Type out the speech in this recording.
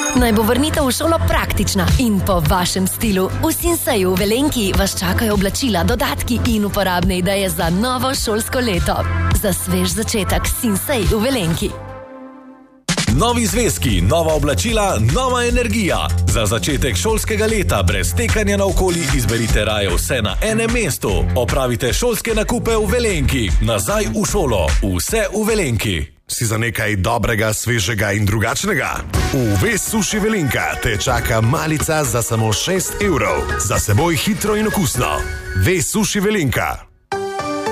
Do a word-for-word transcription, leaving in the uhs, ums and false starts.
Naj bo vrnitev v šolo praktična in po vašem stilu. V Sinseju v Velenki vas čakajo oblačila, dodatki in uporabne ideje za novo šolsko leto. Za svež začetek Sinsej v Velenki. Novi zvezki, nova oblačila, nova energija. Za začetek šolskega leta brez tekanja naokoli izberite raje vse na enem mestu. Opravite šolske nakupe v Velenki. Nazaj v šolo. Vse v Velenki. Si za nekaj dobrega, svežega in drugačnega? V Ves Suši Velenka te čaka malica za samo šest evrov. Za seboj hitro in okusno. Ves Suši Velenka.